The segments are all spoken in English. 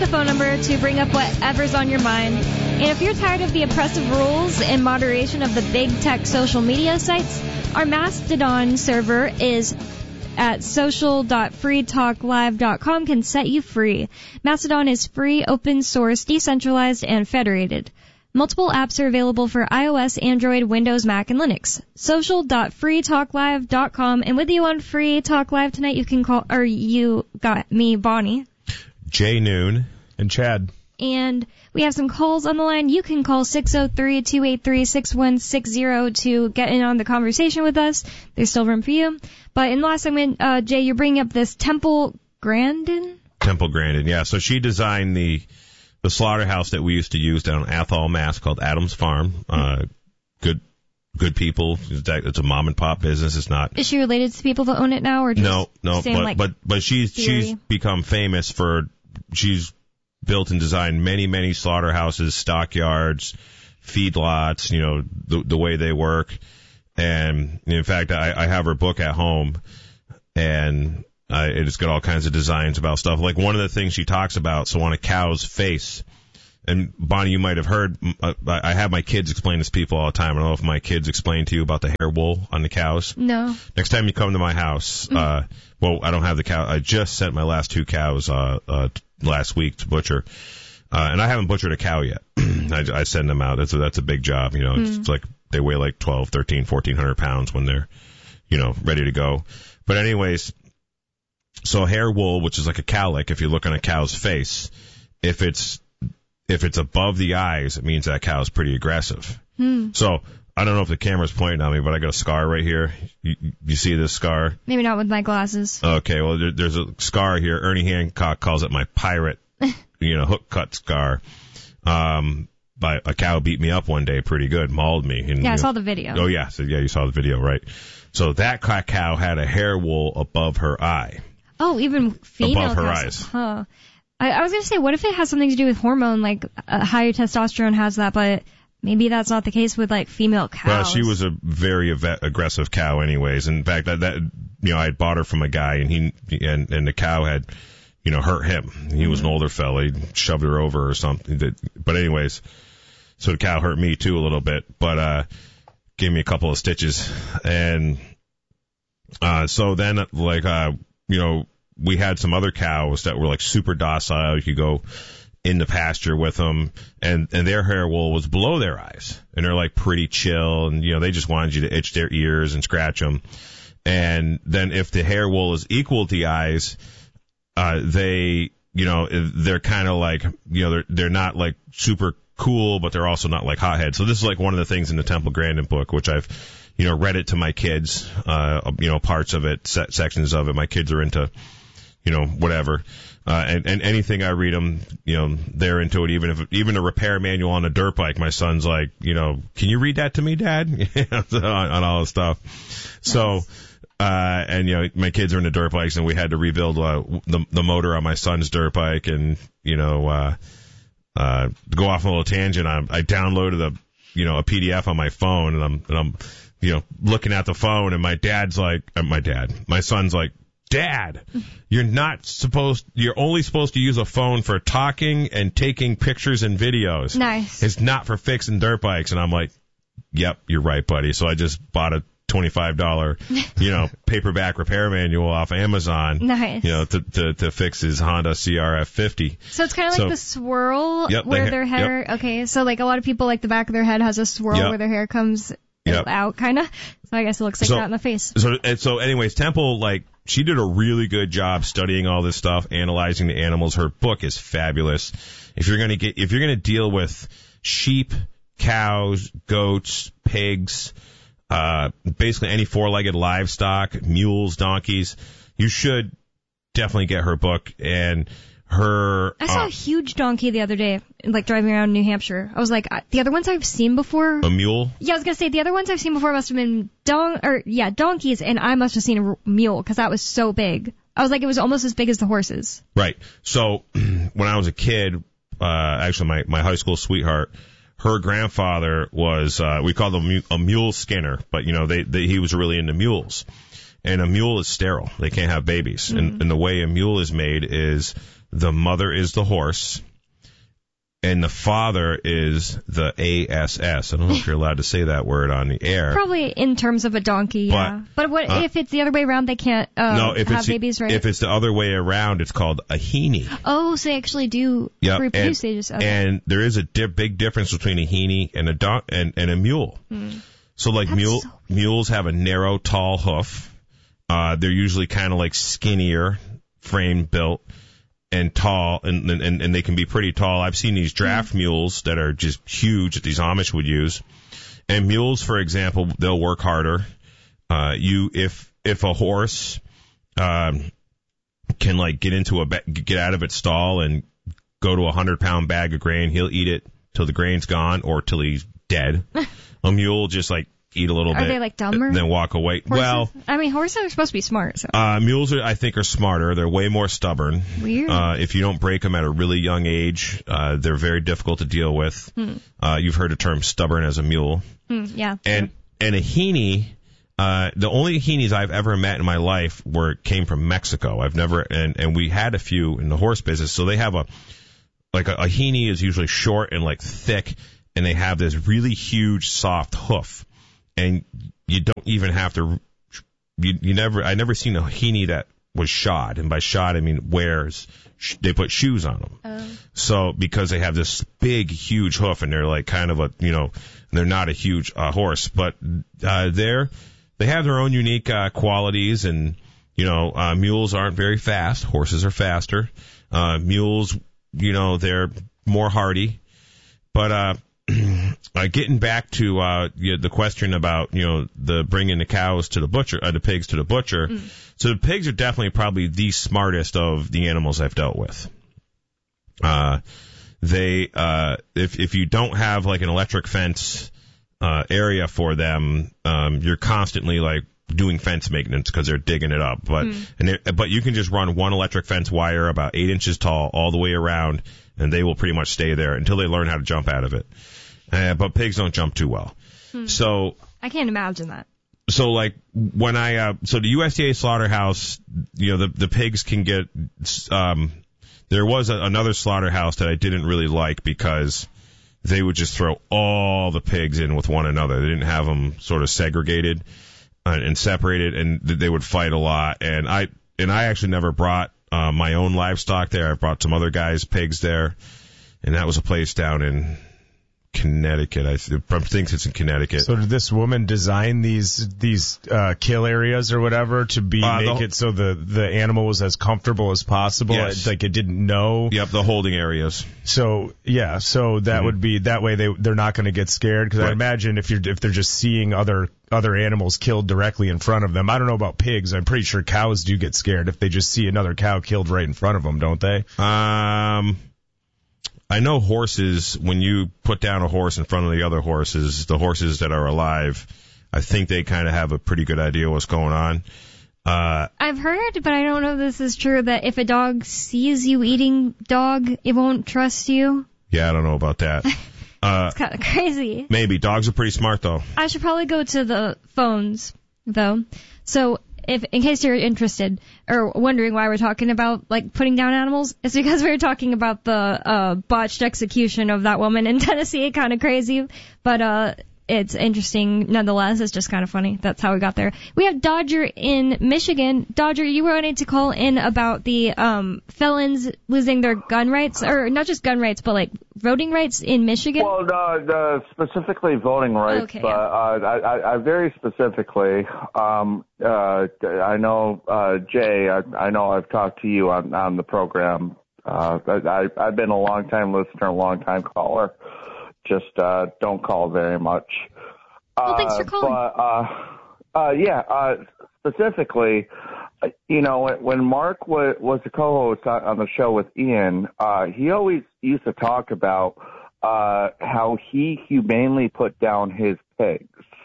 The phone number to bring up whatever's on your mind. And if you're tired of the oppressive rules and moderation of the big tech social media sites, our Mastodon server is at social.freetalklive.com can set you free. Mastodon is free, open source, decentralized, and federated. Multiple apps are available for iOS, Android, Windows, Mac, and Linux. Social.freetalklive.com. And with you on Free Talk Live tonight, you can call, or you got me, Bonnie. Jay Noon. And Chad. And we have some calls on the line. You can call 603-283-6160 to get in on the conversation with us. There's still room for you. But in the last segment, Jay, you're bringing up this Temple Grandin? Temple Grandin, yeah. So she designed the slaughterhouse that we used to use down in Athol, Mass, called Adams Farm. Good people. It's a mom and pop business. It's not. Is she related to people that own it now, or just no? But she's become famous for she's built and designed many slaughterhouses, stockyards, feedlots. You know the way they work. And in fact, I have her book at home, and it's got all kinds of designs about stuff. Like one of the things she talks about, so on a cow's face. And Bonnie, you might have heard, I have my kids explain this to people all the time. I don't know if my kids explain to you about the hair wool on the cows. No. Next time you come to my house, well, I don't have the cow. I just sent my last 2 cows last week to butcher. And I haven't butchered a cow yet. I send them out. That's a big job. You know, it's like they weigh like 12, 13, 1,400 pounds when they're, ready to go. But anyways, so hair wool, which is like a cowlick, if you look on a cow's face, if it's above the eyes, it means that cow's pretty aggressive. So I don't know if the camera's pointing at me, but I got a scar right here. You see this scar? Maybe not with my glasses. Okay, well, there's a scar here. Ernie Hancock calls it my pirate, hook cut scar. By a cow beat me up one day pretty good, mauled me. And, I saw the video. Oh, yeah. So, yeah, you saw the video, right. So that cow had a hair wool above her eye. Oh, even female above her cows. eyes. Huh. I was going to say, what if it has something to do with hormone, like higher testosterone has that, but maybe that's not the case with, like, female cows. Well, she was a very aggressive cow anyways. In fact, I had bought her from a guy, and and the cow had, hurt him. He was an older fella. He shoved her over or something. But anyways, so the cow hurt me, too, a little bit, but gave me a couple of stitches. And so then, we had some other cows that were like super docile. You could go in the pasture with them, and their hair wool was below their eyes, and they're like pretty chill, and they just wanted you to itch their ears and scratch them. And then if the hair wool is equal to the eyes, they're kind of like they're not like super cool, but they're also not like hotheads. So this is like one of the things in the Temple Grandin book, which I've read it to my kids. Parts of it, sections of it. My kids are into whatever. And anything I read them, they're into it. Even a repair manual on a dirt bike, my son's like, can you read that to me, Dad? on all this stuff. Nice. So, my kids are into dirt bikes, and we had to rebuild the motor on my son's dirt bike, and to go off on a little tangent, I downloaded a PDF on my phone, and I'm looking at the phone, and my son's like, Dad, you're only supposed to use a phone for talking and taking pictures and videos. Nice. It's not for fixing dirt bikes. And I'm like, yep, you're right, buddy. So I just bought a $25, paperback repair manual off Amazon. Nice. To fix his Honda CRF 50. So it's kind of like the swirl where their hair, Yep. Okay, so like a lot of people, like the back of their head has a swirl where their hair comes out, kind of. So I guess it looks like that in the face. So anyways, Temple, she did a really good job studying all this stuff, analyzing the animals. Her book is fabulous. If you're going to deal with sheep, cows, goats, pigs, basically any four-legged livestock, mules, donkeys, you should definitely get her book. And I saw a huge donkey the other day, like driving around New Hampshire. I was like, the other ones I've seen before. A mule? Yeah, I was gonna say the other ones I've seen before must have been donkeys, and I must have seen a mule because that was so big. I was like, it was almost as big as the horses. Right. So when I was a kid, actually my high school sweetheart, her grandfather was we called him a mule skinner, but he was really into mules. And a mule is sterile; they can't have babies. Mm-hmm. And the way a mule is made is the mother is the horse, and the father is the ASS. I don't know if you're allowed to say that word on the air. Probably in terms of a donkey, yeah. But what if it's the other way around? They can't have babies, right? If it's the other way around, it's called a Heaney. Oh, so they actually do reproduce. And there is a big difference between a Heaney and a mule. So like mules have a narrow, tall hoof. They're usually kind of like skinnier, frame built. And tall, and they can be pretty tall. I've seen these draft mules that are just huge that these Amish would use. And mules, for example, they'll work harder. If a horse can like get out of its stall and go to a 100-pound bag of grain, he'll eat it till the grain's gone or till he's dead. A mule just like eat a little bit. Are they like dumber? Then walk away. Horses? Well, I mean, horses are supposed to be smart. So. Mules I think are smarter. They're way more stubborn. Weird. If you don't break them at a really young age, they're very difficult to deal with. You've heard the term stubborn as a mule. Yeah. And a Heaney, the only Heanies I've ever met in my life came from Mexico. I've never, and we had a few in the horse business. So they have a Heaney is usually short and like thick, and they have this really huge soft hoof. And you don't even have to, I never seen a Heaney that was shod. And by shod, I mean they put shoes on them. So, because they have this big, huge hoof and they're like kind of they're not a huge horse, but, they have their own unique, qualities and, mules aren't very fast. Horses are faster. Mules, they're more hardy, but, getting back to the question about the bringing the cows to the butcher, the pigs to the butcher. So the pigs are definitely probably the smartest of the animals I've dealt with. If you don't have like an electric fence area for them, you're constantly like doing fence maintenance because they're digging it up. But you can just run one electric fence wire about 8 inches tall all the way around, and they will pretty much stay there until they learn how to jump out of it. But pigs don't jump too well. So I can't imagine that. So like when so the USDA slaughterhouse, the pigs can get, there was another slaughterhouse that I didn't really like because they would just throw all the pigs in with one another. They didn't have them sort of segregated and separated, and they would fight a lot. And I actually never brought my own livestock there. I brought some other guys' pigs there, and that was a place down in Connecticut. I think it's in Connecticut. So did this woman design these kill areas or whatever to make it so the animal was as comfortable as possible? Yes. Like it didn't know. Yep, the holding areas. So yeah, so that would be that way they're not going to get scared because I imagine if they're just seeing other animals killed directly in front of them. I don't know about pigs. I'm pretty sure cows do get scared if they just see another cow killed right in front of them, don't they? I know horses, when you put down a horse in front of the other horses, the horses that are alive, I think they kind of have a pretty good idea what's going on. I've heard, but I don't know if this is true, that if a dog sees you eating dog, it won't trust you. Yeah, I don't know about that. It's kind of crazy. Maybe. Dogs are pretty smart, though. I should probably go to the phones, though. So, in case you're interested or wondering why we're talking about like putting down animals, it's because we were talking about the botched execution of that woman in Tennessee. Kind of crazy, but it's interesting nonetheless. It's just kind of funny. That's how we got there. We have Dodger in Michigan. Dodger, you wanted to call in about the felons losing their gun rights, or not just gun rights, but like voting rights in Michigan? Well, specifically voting rights, okay, but I very specifically, I know, Jay, I know I've talked to you on the program. I've been a long-time listener, a long-time caller. Just don't call very much. Well, thanks for calling. Specifically, when Mark was the co-host on the show with Ian, he always used to talk about how he humanely put down his pigs,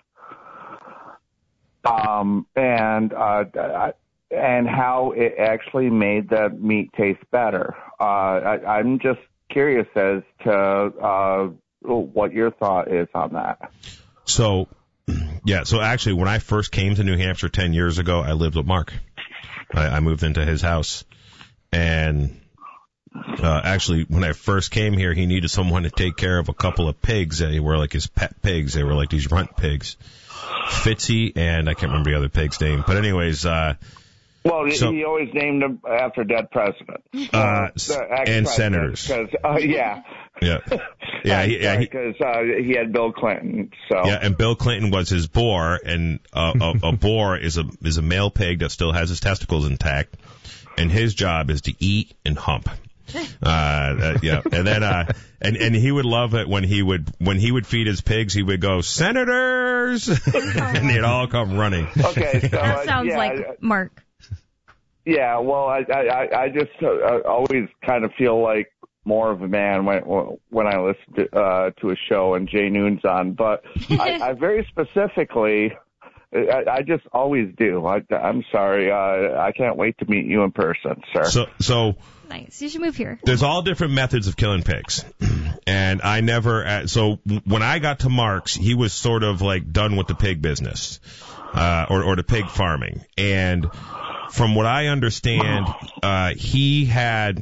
and how it actually made the meat taste better. I'm just curious as to what your thought is on that. So actually, when I first came to New Hampshire 10 years ago, I lived with Mark. I moved into his house, and Actually, when I first came here, he needed someone to take care of a couple of pigs that were like his pet pigs. They were like these runt pigs. Fitzy, and I can't remember the other pig's name. But anyways, he always named them after dead presidents. And senators. Yeah. Because he had Bill Clinton. So. Yeah, and Bill Clinton was his boar, and a boar is a male pig that still has his testicles intact, and his job is to eat and hump. And then and he would love it when he would feed his pigs. He would go, "Senators," and they'd all come running. Okay, so that sounds like Mark. Yeah, well, I just always kind of feel like more of a man when I listen to a show and Jay Noon's on, but I very specifically. I just always do. I'm sorry. I can't wait to meet you in person, sir. So nice. You should move here. There's all different methods of killing pigs, and I never. So when I got to Mark's, he was sort of like done with the pig business, or the pig farming. And from what I understand, he had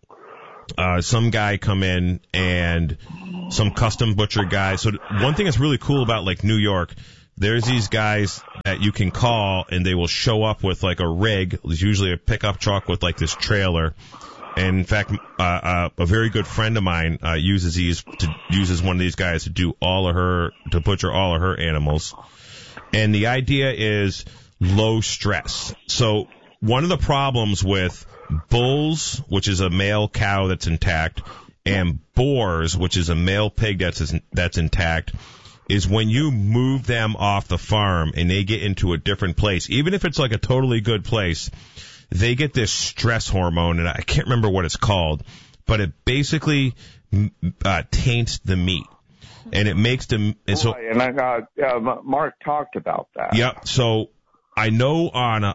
some guy come in and some custom butcher guy. So one thing that's really cool about like New York. There's these guys that you can call, and they will show up with like a rig. It's usually a pickup truck with like this trailer. And in fact, a very good friend of mine uses one of these guys to butcher all of her animals. And the idea is low stress. So one of the problems with bulls, which is a male cow that's intact, and boars, which is a male pig that's intact, is when you move them off the farm and they get into a different place, even if it's like a totally good place, they get this stress hormone, and I can't remember what it's called, but it basically taints the meat, and it makes them. And so, right, and Mark talked about that. Yeah, so I know on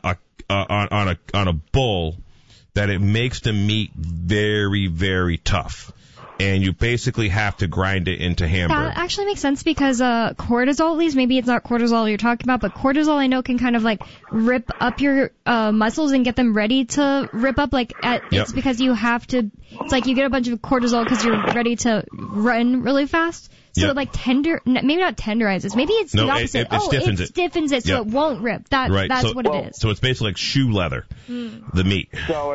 a bull that it makes the meat very, very tough. And you basically have to grind it into hamburger. That actually makes sense because cortisol, at least, maybe it's not cortisol you're talking about, but cortisol I know can kind of like rip up your muscles and get them ready to rip up. It's because you have to. It's like you get a bunch of cortisol because you're ready to run really fast. So maybe not tenderizes. Maybe it's the opposite. It stiffens it. So it won't rip. That's what it is. So it's basically like shoe leather, the meat. So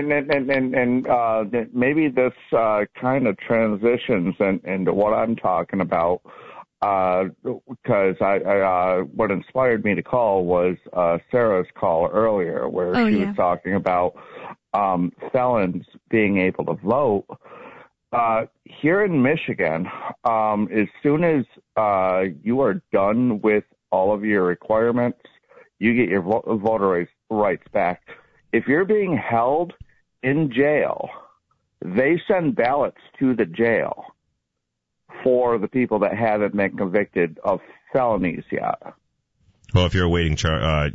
and maybe this kind of transitions into what I'm talking about, because what inspired me to call was Sarah's call earlier, where she was talking about felons being able to vote. Here in Michigan, as soon as you are done with all of your requirements, you get your voter rights back. If you're being held in jail, they send ballots to the jail for the people that haven't been convicted of felonies yet. Well, if you're awaiting trial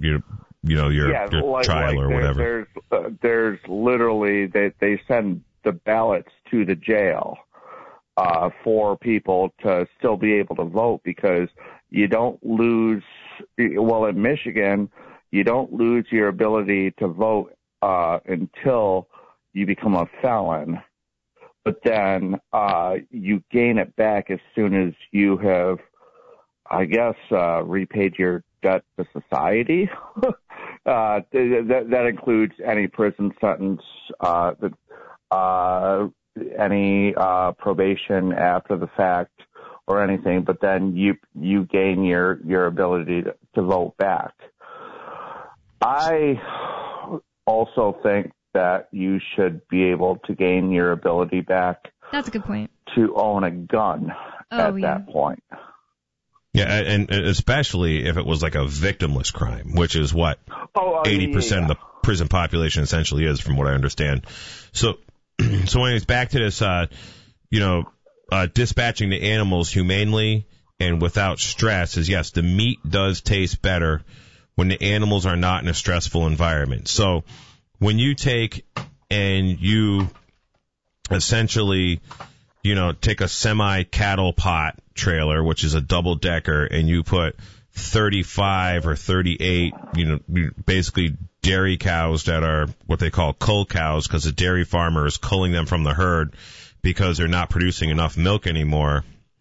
or whatever. There's literally they send the ballots to the jail for people to still be able to vote, because you don't lose. Well, in Michigan, you don't lose your ability to vote until you become a felon, but then you gain it back as soon as you have, I guess, repaid your debt to society. That includes any prison sentence, any probation after the fact or anything, but then you gain your ability to vote back. I also think that you should be able to gain your ability back. That's a good point. To own a gun that point. Yeah, and especially if it was like a victimless crime, which is what 80% of the prison population essentially is, from what I understand. So anyways, back to this, dispatching the animals humanely and without stress is, yes, the meat does taste better when the animals are not in a stressful environment. So when you take and you essentially, take a semi-cattle pot trailer, which is a double-decker, and you put 35 or 38, basically dairy cows that are what they call cull cows, because the dairy farmer is culling them from the herd because they're not producing enough milk anymore.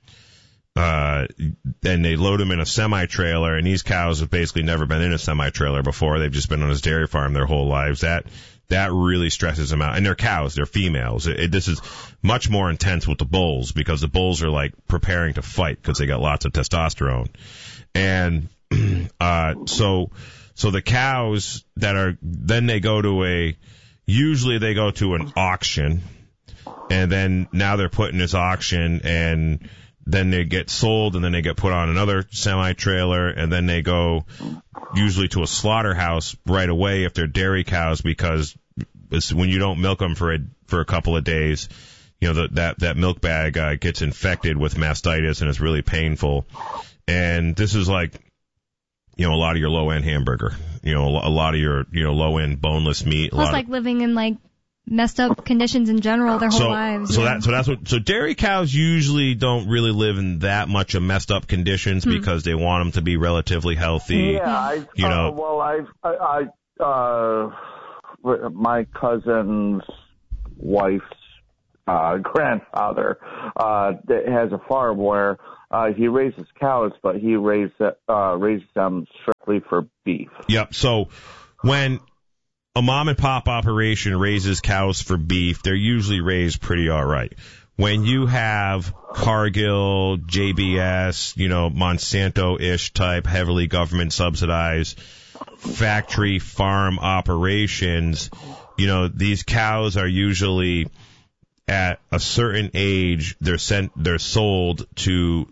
Then they load them in a semi-trailer, and these cows have basically never been in a semi-trailer before. They've just been on this dairy farm their whole lives. That really stresses them out. And they're cows, they're females. This is much more intense with the bulls, because the bulls are like preparing to fight because they got lots of testosterone. And so the cows then they go to usually they go to an auction, and then now they're put in this auction, and then they get sold, and then they get put on another semi-trailer, and then they go usually to a slaughterhouse right away if they're dairy cows, because when you don't milk them for a couple of days, that milk bag gets infected with mastitis, and it's really painful. And this is like, a lot of your low-end hamburger, a lot of your, low-end boneless meat. Plus, like living in like messed up conditions in general their whole lives. So dairy cows usually don't really live in that much of messed up conditions because they want them to be relatively healthy. Yeah, my cousin's wife's grandfather has a farm where he raises cows, but he raises them strictly for beef. Yep. So when a mom and pop operation raises cows for beef, they're usually raised pretty all right. When you have Cargill, JBS, Monsanto-ish type, heavily government subsidized factory farm operations, these cows are usually at a certain age, they're sold to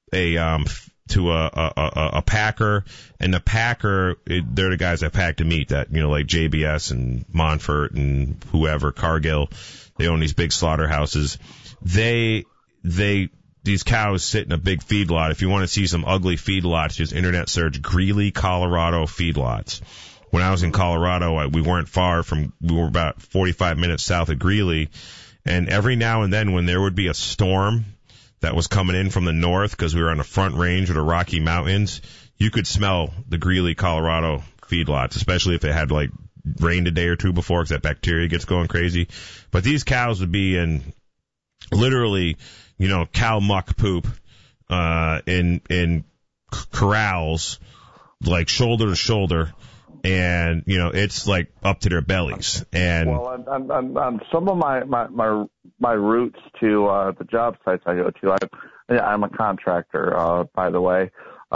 a packer, and the packer, they're the guys that pack the meat, that, like JBS and Montfort and whoever, Cargill, they own these big slaughterhouses. These cows sit in a big feedlot. If you want to see some ugly feedlots, just internet search Greeley, Colorado feedlots. When I was in Colorado, we weren't we were about 45 minutes south of Greeley, and every now and then when there would be a storm that was coming in from the north, because we were on the front range of the Rocky Mountains, you could smell the Greeley, Colorado feedlots, especially if it had like rained a day or two before, because that bacteria gets going crazy. But these cows would be in literally, cow muck poop in corrals, like shoulder to shoulder, and it's like up to their bellies. And on some of my routes to the job sites I go to, I'm a contractor, by the way,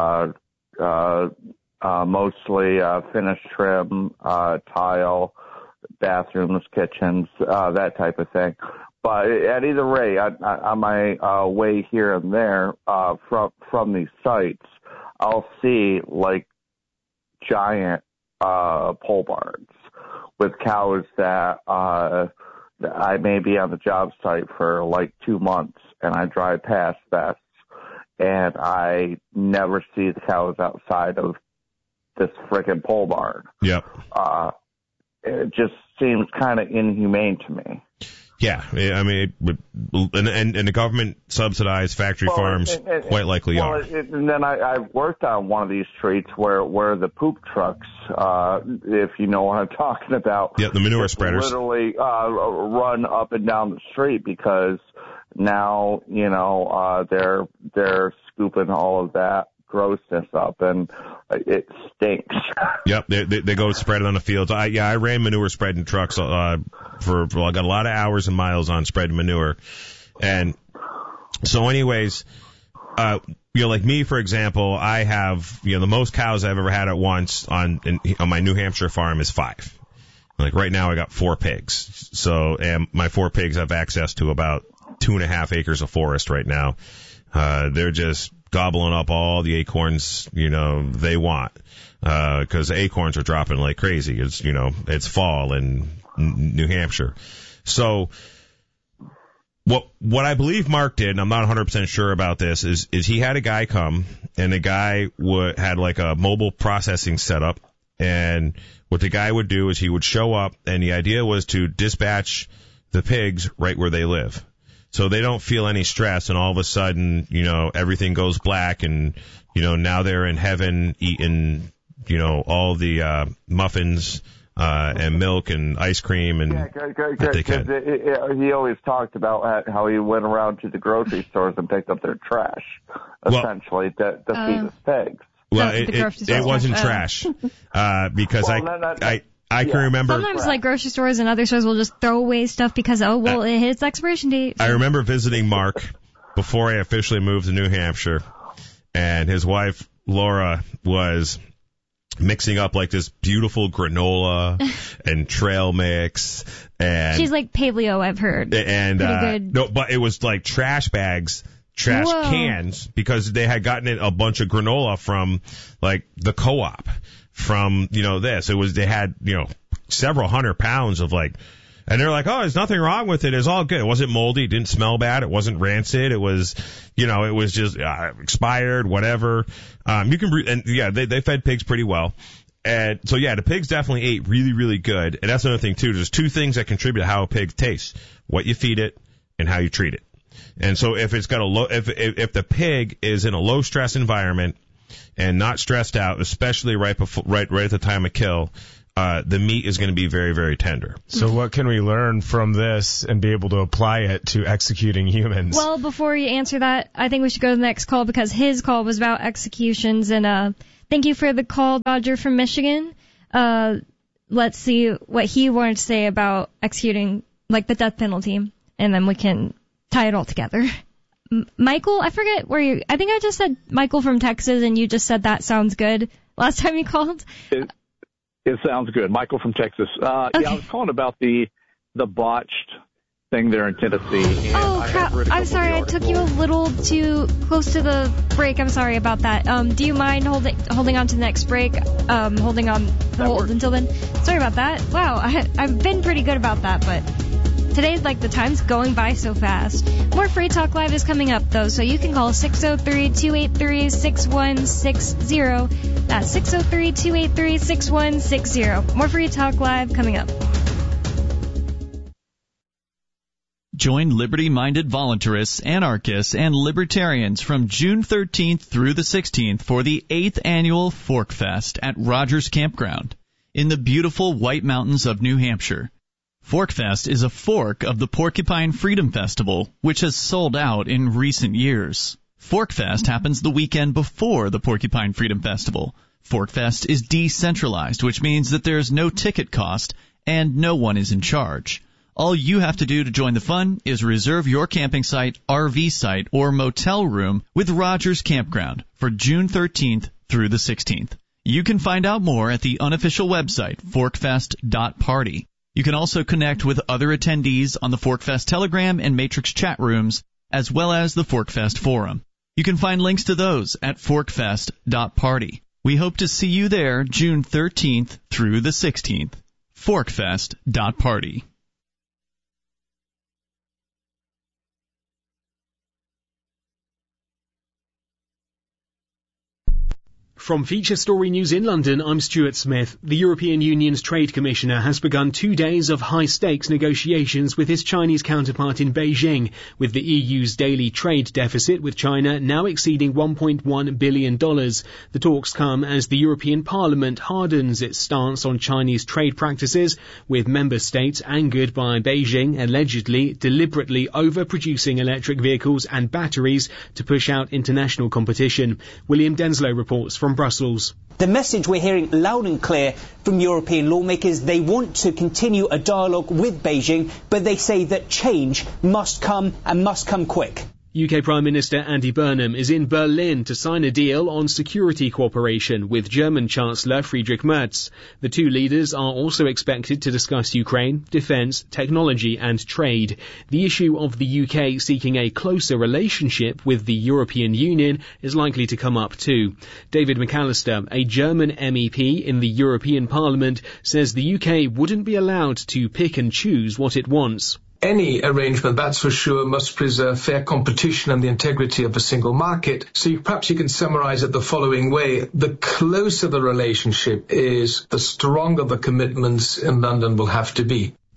mostly finish trim, tile, bathrooms, kitchens, that type of thing. But at either rate, on my way here and there from these sites, I'll see like giant pole barns with cows that I may be on the job site for like 2 months, and I drive past that, and I never see the cows outside of this frickin' pole barn. Yep. It just seems kind of inhumane to me. Yeah, I mean, and the government subsidized factory farms quite likely are. And then I've worked on one of these streets where the poop trucks, if you know what I'm talking about. Yeah, the manure spreaders. Literally run up and down the street, because now they're scooping all of that grossness up, and it stinks. Yep, they go spread it on the fields. I ran manure spreading trucks I got a lot of hours and miles on spreading manure. And so anyways, like me, for example, I have, the most cows I've ever had at once on my New Hampshire farm is 5. Like right now I got 4 pigs. So, and my 4 pigs have access to about 2.5 acres of forest right now. They're just gobbling up all the acorns, they want, because the acorns are dropping like crazy. It's, it's fall in New Hampshire. So what I believe Mark did, and I'm not 100% sure about this, is he had a guy come, and the guy had like a mobile processing setup, and what the guy would do is he would show up, and the idea was to dispatch the pigs right where they live. So they don't feel any stress, and all of a sudden, everything goes black, and, now they're in heaven eating, all the muffins and milk and ice cream and that they can. He always talked about how he went around to the grocery stores and picked up their trash, essentially, to feed his pigs. Well, it wasn't trash, because I can remember. Sometimes, like, grocery stores and other stores will just throw away stuff because, it hits expiration date. I remember visiting Mark before I officially moved to New Hampshire, and his wife, Laura, was mixing up, like, this beautiful granola and trail mix. And she's like paleo, I've heard. And, pretty good. No, but it was like trash bags. Cans, because they had gotten a bunch of granola from, like, the co-op, from, this. It was, they had, several 100 pounds of, like, and they're like, oh, there's nothing wrong with it. It's all good. It wasn't moldy. It didn't smell bad. It wasn't rancid. It was, it was just expired, whatever. You can, and yeah, they fed pigs pretty well. And so, yeah, the pigs definitely ate really, really good. And that's another thing, too. There's two things that contribute to how a pig tastes: what you feed it and how you treat it. And so if it's got if the pig is in a low stress environment and not stressed out, especially right at the time of kill, the meat is going to be very, very tender. So what can we learn from this and be able to apply it to executing humans? Well, before you answer that, I think we should go to the next call, because his call was about executions. And thank you for the call, Dodger from Michigan. Let's see what he wanted to say about executing, like, the death penalty, and then we can tie it all together. Michael, I forget I think I just said Michael from Texas, and you just said that sounds good last time you called. It sounds good. Michael from Texas. Okay. Yeah, I was calling about the botched thing there in Tennessee. Oh, crap. I'm sorry. I took you a little too close to the break. I'm sorry about that. Do you mind holding on to the next break? Holding on until then? Sorry about that. Wow. I've been pretty good about that, but today's, like, the time's going by so fast. More Free Talk Live is coming up, though, so you can call 603-283-6160. That's 603-283-6160. More Free Talk Live coming up. Join liberty-minded voluntarists, anarchists, and libertarians from June 13th through the 16th for the 8th annual Fork Fest at Rogers Campground in the beautiful White Mountains of New Hampshire. Forkfest is a fork of the Porcupine Freedom Festival, which has sold out in recent years. Forkfest happens the weekend before the Porcupine Freedom Festival. Forkfest is decentralized, which means that there's no ticket cost and no one is in charge. All you have to do to join the fun is reserve your camping site, RV site, or motel room with Rogers Campground for June 13th through the 16th. You can find out more at the unofficial website, forkfest.party. You can also connect with other attendees on the Forkfest Telegram and Matrix chat rooms, as well as the Forkfest Forum. You can find links to those at forkfest.party. We hope to see you there June 13th through the 16th. Forkfest.party. From Feature Story News in London, I'm Stuart Smith. The European Union's Trade Commissioner has begun 2 days of high-stakes negotiations with his Chinese counterpart in Beijing, with the EU's daily trade deficit with China now exceeding $1.1 billion. The talks come as the European Parliament hardens its stance on Chinese trade practices, with member states angered by Beijing allegedly deliberately overproducing electric vehicles and batteries to push out international competition. William Denslow reports from Brussels. The message we're hearing loud and clear from European lawmakers: they want to continue a dialogue with Beijing, but they say that change must come and must come quick. UK Prime Minister Andy Burnham is in Berlin to sign a deal on security cooperation with German Chancellor Friedrich Merz. The two leaders are also expected to discuss Ukraine, defence, technology and trade. The issue of the UK seeking a closer relationship with the European Union is likely to come up too. David McAllister, a German MEP in the European Parliament, says the UK wouldn't be allowed to pick and choose what it wants. Any arrangement, that's for sure, must preserve fair competition and the integrity of a single market. So perhaps you can summarize it the following way. The closer the relationship is, the stronger the commitments in London will have to be.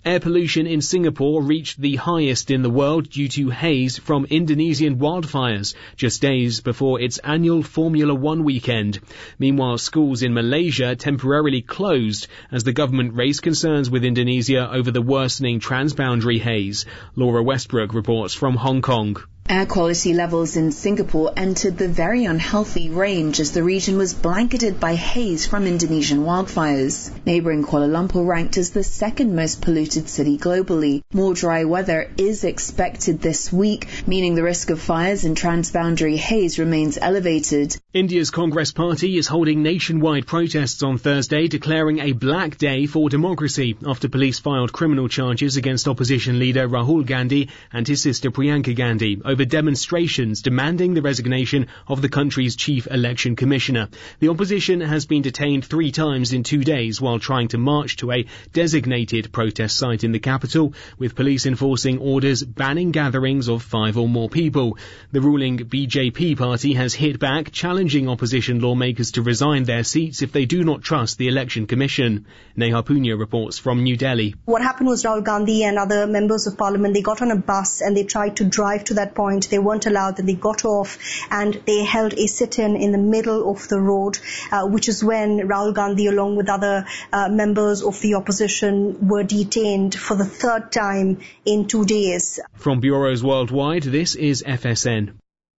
Air pollution in Singapore reached the highest in the world due to haze from Indonesian wildfires, just days before its annual Formula One weekend. Meanwhile, schools in Malaysia temporarily closed as the government raised concerns with Indonesia over the worsening transboundary haze. Laura Westbrook reports from Hong Kong. Air quality levels in Singapore entered the very unhealthy range as the region was blanketed by haze from Indonesian wildfires. Neighbouring Kuala Lumpur ranked as the second most polluted city globally. More dry weather is expected this week, meaning the risk of fires and transboundary haze remains elevated. India's Congress Party is holding nationwide protests on Thursday, declaring a black day for democracy after police filed criminal charges against opposition leader Rahul Gandhi and his sister Priyanka Gandhi over demonstrations demanding the resignation of the country's chief election commissioner. The opposition has been detained 3 times in 2 days while trying to march to a designated protest site in the capital, with police enforcing orders banning gatherings of 5 or more people. The ruling BJP party has hit back, challenging opposition lawmakers to resign their seats if they do not trust the election commission. Neha Punya reports from New Delhi. What happened was Rahul Gandhi and other members of parliament, they got on a bus and they tried to drive to that point. They weren't allowed, then they got off and they held a sit-in in the middle of the road, which is when Rahul Gandhi along with other members of the opposition were detained for the 3rd time in 2 days. From bureaus worldwide, this is FSN.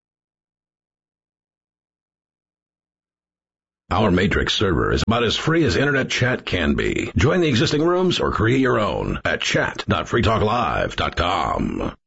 Our Matrix server is about as free as internet chat can be. Join the existing rooms or create your own at chat.freetalklive.com.